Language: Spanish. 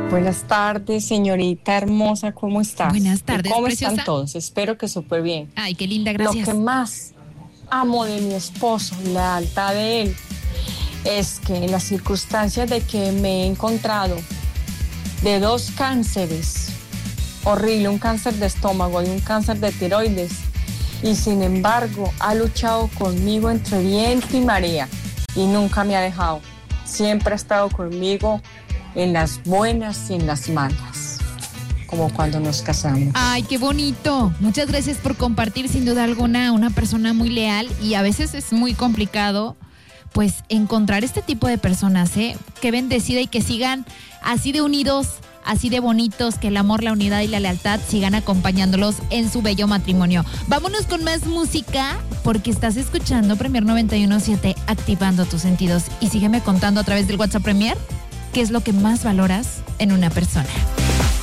Buenas tardes, señorita hermosa, ¿cómo estás? Buenas tardes, ¿Cómo preciosa? están todos? Espero que súper bien. Ay, qué linda, gracias. Lo que más amo de mi esposo, la lealtad de él, es que en las circunstancias de que me he encontrado de 2 cánceres horrible, un cáncer de estómago y un cáncer de tiroides, y sin embargo ha luchado conmigo entre viento y marea y nunca me ha dejado. Siempre ha estado conmigo en las buenas y en las malas, como cuando nos casamos. Ay, qué bonito. Muchas gracias por compartir, sin duda alguna, una persona muy leal, y a veces es muy complicado pues encontrar este tipo de personas, ¿eh? Qué bendecida, y que sigan así de unidos, así de bonitos, que el amor, la unidad y la lealtad sigan acompañándolos en su bello matrimonio. Vámonos con más música, porque estás escuchando Premier 91.7, activando tus sentidos. Y sígueme contando a través del WhatsApp Premier qué es lo que más valoras en una persona.